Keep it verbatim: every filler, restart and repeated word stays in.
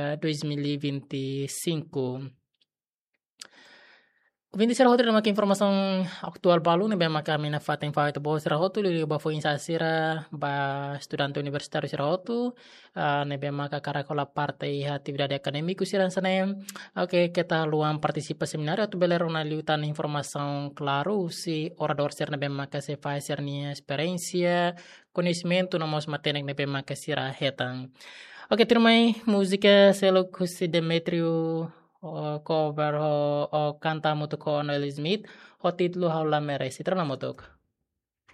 dois mil e vinte e cinco. Quindi será outra uma informação atual balu ne bem maka mina fata em fata bo será outro li ba foi insasira ba estudante universitário será outro ne bem maka caracola parte e atividade acadêmica será sana. Ok, kita luang participa seminário tu beler una liutan informação claro se orador ser ne bem maka se faz ser nia experiência conhecimento na mos materi ne bem maka será hetang. Ok, termai música selo kusi Demetrio o cover o, o canta muto ko Noel Smith o titlo haula mere sitra na motok.